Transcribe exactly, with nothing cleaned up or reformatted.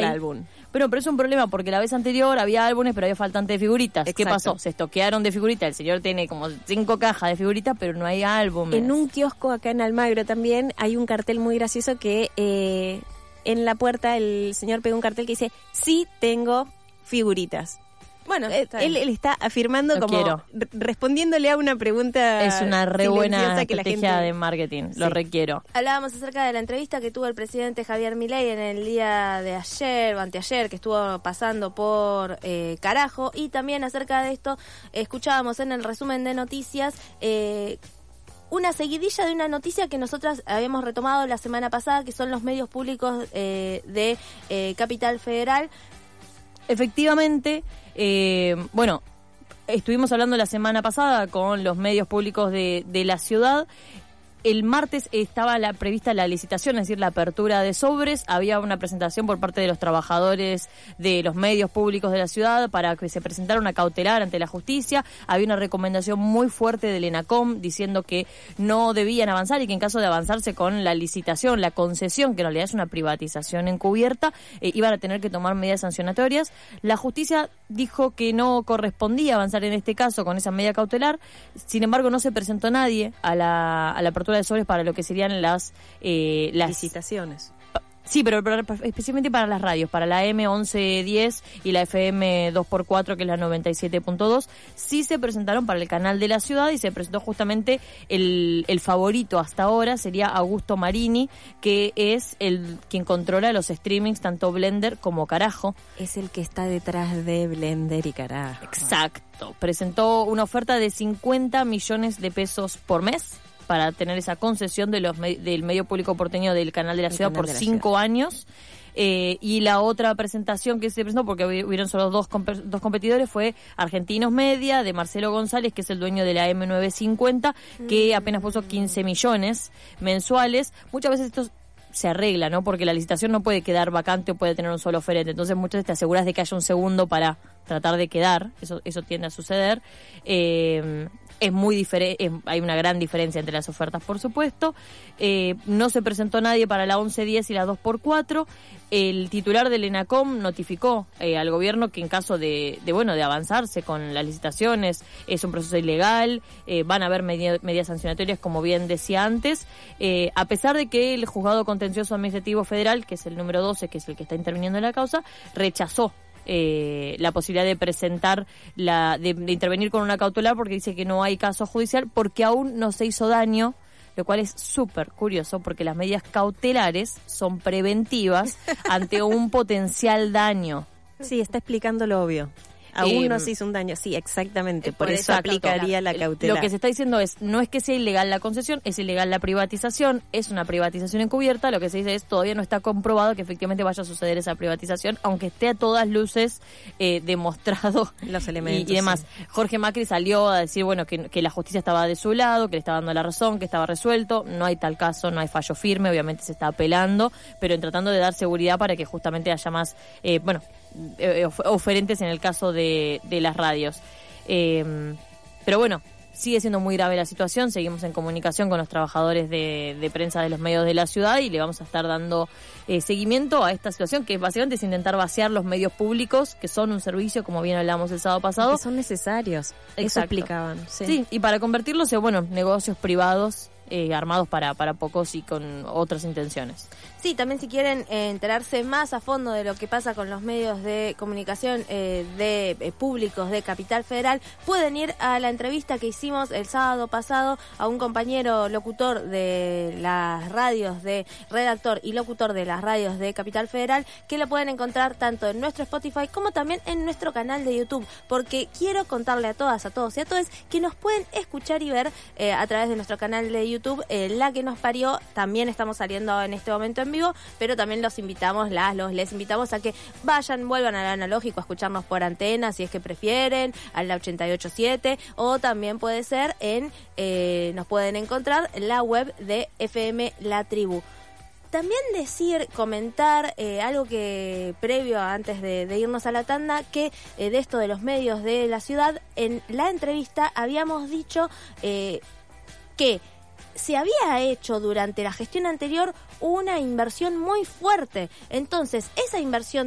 álbum. Pero, pero es un problema porque la vez anterior había álbumes, pero había faltante de figuritas. Exacto. ¿Qué pasó? Se estoquearon de figuritas. El señor tiene como cinco cajas de figuritas, pero no hay álbumes. En un kiosco acá en Almagro también hay un cartel muy gracioso que eh, en la puerta el señor pegó un cartel que dice, sí tengo figuritas. Bueno, Eh, él, él está afirmando Lo como quiero. r- respondiéndole a una pregunta. Es una re buena silenciosa que la estrategia gente- de marketing. Lo Sí. requiero. hablábamos acerca de la entrevista que tuvo el presidente Javier Milei en el día de ayer o anteayer, que estuvo pasando por eh, carajo, y también acerca de esto escuchábamos en el resumen de noticias eh, una seguidilla de una noticia que nosotras habíamos retomado la semana pasada, que son los medios públicos eh, de eh, Capital Federal. Efectivamente, eh, bueno, estuvimos hablando la semana pasada con los medios públicos de, de la ciudad. El martes estaba la, prevista la licitación, es decir, la apertura de sobres. Había una presentación por parte de los trabajadores de los medios públicos de la ciudad para que se presentara una cautelar ante la justicia. Había una recomendación muy fuerte del ENACOM diciendo que no debían avanzar y que en caso de avanzarse con la licitación, la concesión, que en realidad es una privatización encubierta, eh, iban a tener que tomar medidas sancionatorias. La justicia dijo que no correspondía avanzar en este caso con esa medida cautelar. Sin embargo, no se presentó nadie a la, a la apertura de sobres para lo que serían las eh, las Licitaciones. sí, pero, pero especialmente para las radios, para la eme once diez y la efe eme dos por cuatro, que es la noventa y siete punto dos, sí se presentaron para el canal de la ciudad y se presentó justamente el, el favorito hasta ahora, sería Augusto Marini, que es el quien controla los streamings, tanto Blender como Carajo. Es el que está detrás de Blender y carajo. Exacto. Presentó una oferta de cincuenta millones de pesos por mes para tener esa concesión de los me- del medio público porteño del canal de la El ciudad canal por de la cinco años. Eh, y la otra presentación que se presentó, porque hubi- hubieron solo dos, comp- dos competidores, fue Argentinos Media, de Marcelo González, que es el dueño de la eme novecientos cincuenta, que apenas puso quince millones mensuales. Muchas veces esto se arregla, ¿no? Porque la licitación no puede quedar vacante o puede tener un solo oferente. Entonces muchas veces te aseguras de que haya un segundo para tratar de quedar. Eso eso tiende a suceder. Eh, es muy diferente, hay una gran diferencia entre las ofertas, por supuesto. Eh, no se presentó nadie para la once diez y la dos por cuatro. El titular del ENACOM notificó eh, al gobierno que en caso de, de bueno de avanzarse con las licitaciones es un proceso ilegal, eh, van a haber medi- medidas sancionatorias, como bien decía antes, eh, a pesar de que el Juzgado Contencioso Administrativo Federal, que es el número doce, que es el que está interviniendo en la causa, rechazó Eh, la posibilidad de presentar, la de, de intervenir con una cautelar, porque dice que no hay caso judicial, porque aún no se hizo daño, lo cual es súper curioso, porque las medidas cautelares son preventivas ante un potencial daño. Sí, está explicando lo obvio. Aún Eh, no se hizo un daño, sí, exactamente. Por, por eso exacto. aplicaría la El- cautelar. Lo que se está diciendo es, no es que sea ilegal la concesión, es ilegal la privatización, es una privatización encubierta. Lo que se dice es, todavía no está comprobado que efectivamente vaya a suceder esa privatización, aunque esté a todas luces eh, demostrado Los elementos, y, y demás. sí. Jorge Macri salió a decir, bueno, que, que la justicia estaba de su lado, que le estaba dando la razón, que estaba resuelto. No hay tal caso, no hay fallo firme, obviamente se está apelando, pero en tratando de dar seguridad para que justamente haya más, eh, bueno, eh, of- oferentes en el caso de, de las radios. Eh, pero bueno, sigue siendo muy grave la situación, seguimos en comunicación con los trabajadores de, de prensa de los medios de la ciudad y le vamos a estar dando eh, seguimiento a esta situación, que básicamente es intentar vaciar los medios públicos, que son un servicio, como bien hablamos el sábado pasado. Que son necesarios. Eso Exacto. explicaban. Sí. Sí, y para convertirlos en, bueno, negocios privados eh, armados para, para pocos y con otras intenciones. Sí, también si quieren eh, enterarse más a fondo de lo que pasa con los medios de comunicación eh, de eh, públicos de Capital Federal, pueden ir a la entrevista que hicimos el sábado pasado a un compañero locutor de las radios, de redactor y locutor de las radios de Capital Federal, que lo pueden encontrar tanto en nuestro Spotify como también en nuestro canal de YouTube, porque quiero contarle a todas, a todos y a todas que nos pueden escuchar y ver eh, a través de nuestro canal de YouTube, eh, La Que Nos Parió. También estamos saliendo en este momento en vivo, pero también los invitamos, las, los, les invitamos a que vayan, vuelvan al analógico a escucharnos por antena, si es que prefieren, a la ochenta y ocho punto siete, o también puede ser en, eh, nos pueden encontrar en la web de F M La Tribu. También decir, comentar eh, algo que previo, antes de, de irnos a la tanda, que eh, de esto de los medios de la ciudad, en la entrevista habíamos dicho eh, que se había hecho durante la gestión anterior una inversión muy fuerte. Entonces, esa inversión